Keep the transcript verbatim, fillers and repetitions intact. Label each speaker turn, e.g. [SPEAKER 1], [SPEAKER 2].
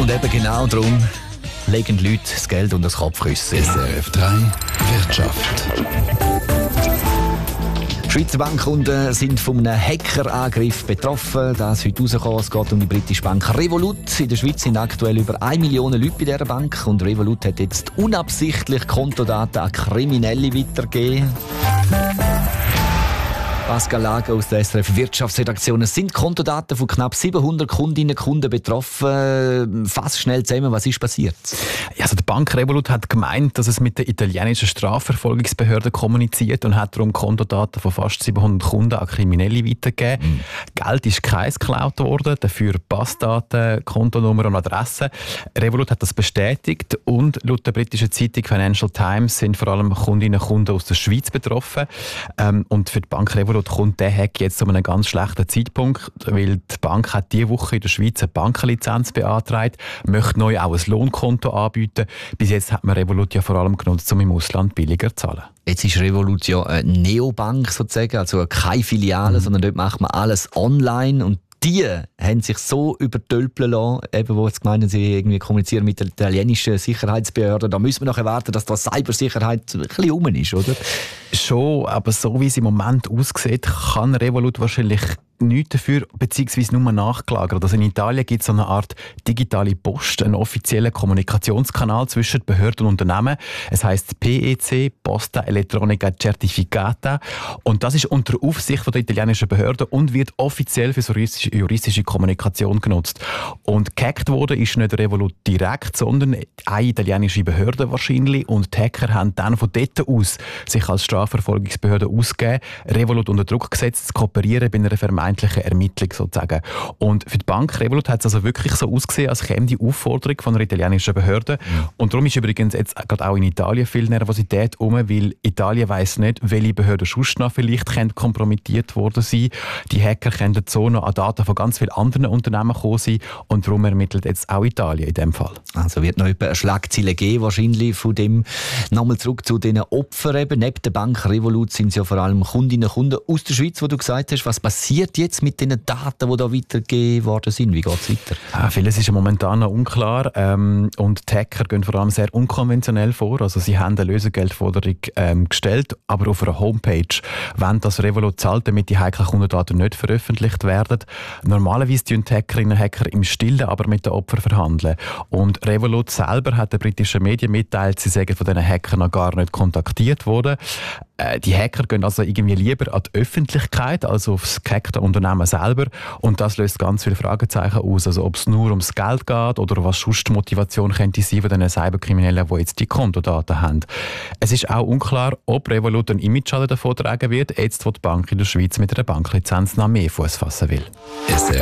[SPEAKER 1] Und eben genau darum legen Leute das Geld unter das Kopfkissen.
[SPEAKER 2] S R F drei Wirtschaft.
[SPEAKER 1] Schweizer Bankkunden sind von einem Hackerangriff betroffen. Das ist heute rausgekommen. Es geht um die britische Bank Revolut. In der Schweiz sind aktuell über eine Million Leute bei dieser Bank. Und Revolut hat jetzt unabsichtlich Kontodaten an Kriminelle weitergegeben. Pascal Lager aus der S R F Wirtschaftsredaktion. Es sind Kontodaten von knapp siebenhundert Kundinnen und Kunden betroffen. Fass schnell zusammen, was ist passiert?
[SPEAKER 3] Ja, also die Bank Revolut hat gemeint, dass es mit der italienischen Strafverfolgungsbehörde kommuniziert und hat darum Kontodaten von fast siebenhundert Kunden an Kriminelle weitergegeben. Mhm. Geld ist keins geklaut worden, dafür Passdaten, Kontonummer und Adresse. Revolut hat das bestätigt und laut der britischen Zeitung Financial Times sind vor allem Kundinnen und Kunden aus der Schweiz betroffen. Ähm, und für die Bank Revolut kommt der Hack jetzt zu einem ganz schlechten Zeitpunkt, weil die Bank hat diese Woche in der Schweiz eine Bankenlizenz beantragt, möchte neu auch ein Lohnkonto anbieten. Bis jetzt hat man Revolut ja vor allem genutzt, um im Ausland billiger zu zahlen.
[SPEAKER 1] Jetzt ist Revolut ja eine Neobank sozusagen, also keine Filiale, mhm. sondern dort macht man alles online und die haben sich so übertölpeln lassen, eben, wo jetzt meinen, sie irgendwie kommunizieren mit der italienischen Sicherheitsbehörde. Da müssen wir noch erwarten, dass da Cybersicherheit ein bisschen rum ist, oder?
[SPEAKER 3] Schon, aber so wie es im Moment aussieht, kann Revolut wahrscheinlich nichts dafür, beziehungsweise nur nachgelagert. Also in Italien gibt es so eine Art digitale Post, einen offiziellen Kommunikationskanal zwischen Behörden und Unternehmen. Es heisst P E C, Posta Elettronica Certificata. Und das ist unter Aufsicht der italienischen Behörden und wird offiziell für so juristische Kommunikation genutzt. Und gehackt wurde ist nicht Revolut direkt, sondern eine italienische Behörde wahrscheinlich. Und die Hacker haben dann von dort aus sich als Strafverfolgungsbehörde ausgegeben, Revolut unter Druck gesetzt, zu kooperieren bei einer vermeintlichen Ermittlung sozusagen. Und für die Bank Revolut hat es also wirklich so ausgesehen, als käme die Aufforderung von einer italienischen Behörde. Mhm. Und darum ist übrigens jetzt gerade auch in Italien viel Nervosität herum, weil Italien weiss nicht, welche Behörden sonst noch vielleicht kompromittiert worden sein. Die Hacker können so noch an Daten von ganz vielen anderen Unternehmen gekommen sein und darum ermittelt jetzt auch Italien in dem Fall.
[SPEAKER 1] Also wird noch eine Schlagzeile geben, wahrscheinlich von dem. Nochmal zurück zu den Opfern eben. Neben der Bank Revolut sind es ja vor allem Kundinnen und Kunden aus der Schweiz, wo du gesagt hast, was passiert jetzt mit den Daten, die da weitergegeben worden sind? Wie geht es weiter?
[SPEAKER 3] Ja, vieles ist ja momentan noch unklar ähm, und die Hacker gehen vor allem sehr unkonventionell vor. Also sie haben eine Lösegeldforderung ähm, gestellt, aber auf einer Homepage, wenn das Revolut zahlt, damit die heiklen Kundendaten nicht veröffentlicht werden. Normalerweise tun die Hackerinnen und Hacker im Stillen aber mit den Opfern verhandeln. Und Revolut selber hat den britischen Medien mitteilt, sie seien von diesen Hackern noch gar nicht kontaktiert worden. Äh, die Hacker gehen also irgendwie lieber an die Öffentlichkeit, also aufs gehackte Unternehmen selber. Und das löst ganz viele Fragezeichen aus. Also ob es nur ums Geld geht oder was sonst die Motivation könnte sein von den Cyberkriminellen, die jetzt die Kontodaten haben. Es ist auch unklar, ob Revolut einen Image davon tragen wird, jetzt wo die Bank in der Schweiz mit einer Banklizenz noch mehr Fuß fassen will.
[SPEAKER 2] S R